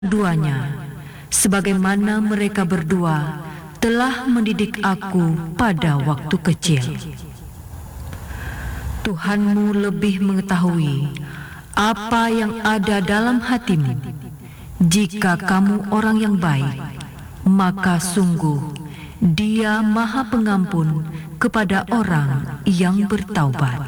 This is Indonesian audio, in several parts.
keduanya, sebagaimana mereka berdua telah mendidik aku pada waktu kecil. Tuhanmu lebih mengetahui apa yang ada dalam hatimu. Jika kamu orang yang baik, maka sungguh Dia Maha Pengampun kepada orang yang bertaubat.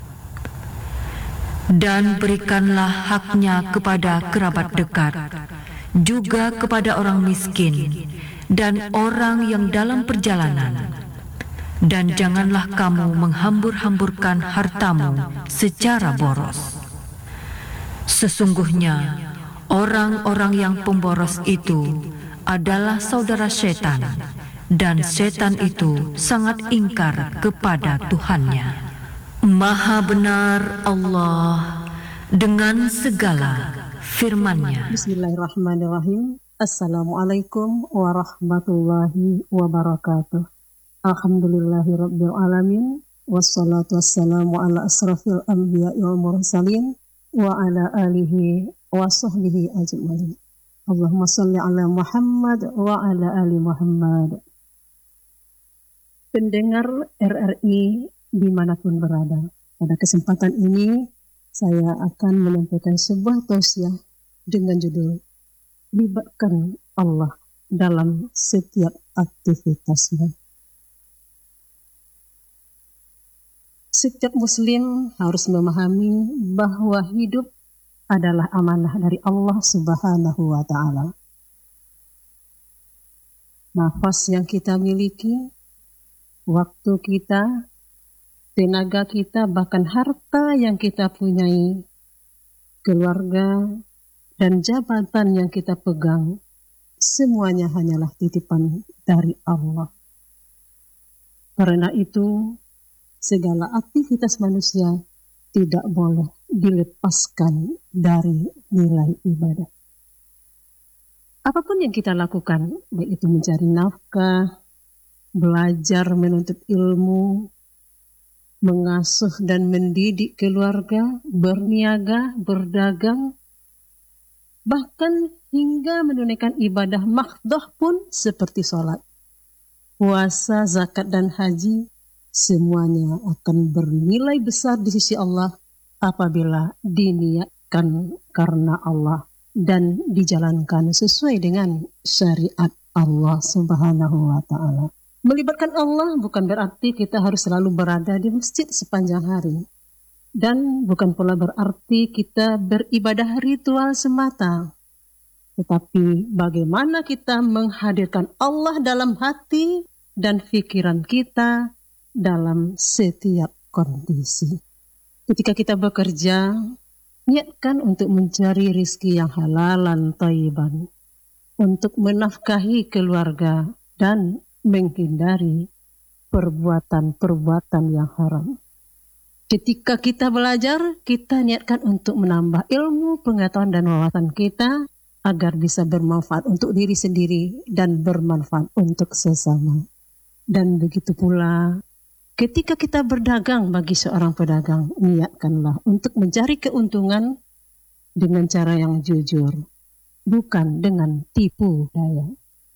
Dan berikanlah haknya kepada kerabat dekat, juga kepada orang miskin dan orang yang dalam perjalanan. Dan janganlah kamu menghambur-hamburkan hartamu secara boros. Sesungguhnya orang-orang yang pemboros itu adalah saudara setan, dan setan itu sangat ingkar kepada Tuhannya. Maha benar Allah dengan segala firman-Nya. Bismillahirrahmanirrahim. Assalamualaikum warahmatullahi wabarakatuh. Alhamdulillahirabbil alamin, wassalatu wassalamu ala asrafil anbiya'i wal mursalin wa ala alihi wa sahbihi ajmain. Allahumma shalli ala Muhammad wa ala ali Muhammad. Pendengar RRI dimanapun berada, pada kesempatan ini saya akan menyampaikan sebuah tausiah dengan judul libatkan Allah dalam setiap aktivitasmu. Setiap muslim harus memahami bahwa hidup adalah amanah dari Allah Subhanahu wa Ta'ala. Nafas yang kita miliki, waktu kita, tenaga kita, bahkan harta yang kita punyai, keluarga, dan jabatan yang kita pegang, semuanya hanyalah titipan dari Allah. Karena itu, segala aktivitas manusia tidak boleh dilepaskan dari nilai ibadah. Apapun yang kita lakukan, baik itu mencari nafkah, belajar menuntut ilmu, mengasuh dan mendidik keluarga, berniaga, berdagang, bahkan hingga menunaikan ibadah mahdhah pun seperti sholat, puasa, zakat, dan haji, semuanya akan bernilai besar di sisi Allah apabila diniatkan karena Allah dan dijalankan sesuai dengan syariat Allah Subhanahu wa Ta'ala. Melibatkan Allah bukan berarti kita harus selalu berada di masjid sepanjang hari. Dan bukan pula berarti kita beribadah ritual semata. Tetapi bagaimana kita menghadirkan Allah dalam hati dan pikiran kita dalam setiap kondisi. Ketika kita bekerja, niatkan untuk mencari rizki yang halalan thayyiban, untuk menafkahi keluarga dan menghindari perbuatan-perbuatan yang haram. Ketika kita belajar, kita niatkan untuk menambah ilmu, pengetahuan, dan wawasan kita agar bisa bermanfaat untuk diri sendiri dan bermanfaat untuk sesama. Dan begitu pula ketika kita berdagang, bagi seorang pedagang, niatkanlah untuk mencari keuntungan dengan cara yang jujur, bukan dengan tipu daya.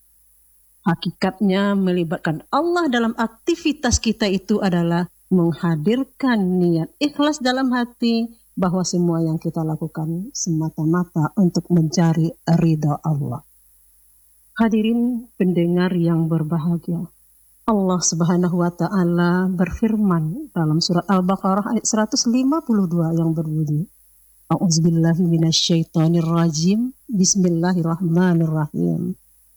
Hakikatnya melibatkan Allah dalam aktivitas kita itu adalah menghadirkan niat ikhlas dalam hati bahwa semua yang kita lakukan semata-mata untuk mencari ridha Allah. Hadirin pendengar yang berbahagia, Allah Subhanahu wa Ta'ala berfirman dalam surat Al-Baqarah ayat 152 yang berbunyi, A'udzubillahi minasyaitonirrajim, Bismillahirrahmanirrahim.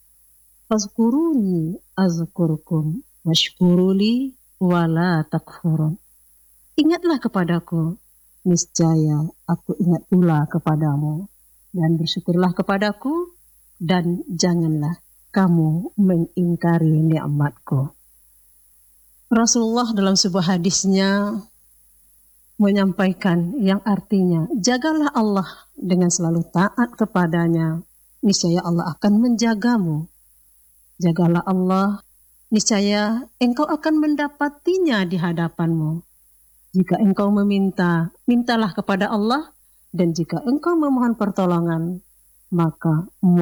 Fazkuruni azkurkum washkuruli wala takfurun. Ingatlah kepadaku, niscaya aku ingat pula kepadamu, dan bersyukurlah kepadaku, dan janganlah kamu mengingkari nikmatku. Rasulullah dalam sebuah hadisnya menyampaikan yang artinya, jagalah Allah dengan selalu taat kepadanya, niscaya Allah akan menjagamu. Jagalah Allah, niscaya engkau akan mendapatinya di hadapanmu. Jika engkau meminta, mintalah kepada Allah, dan jika engkau memohon pertolongan, maka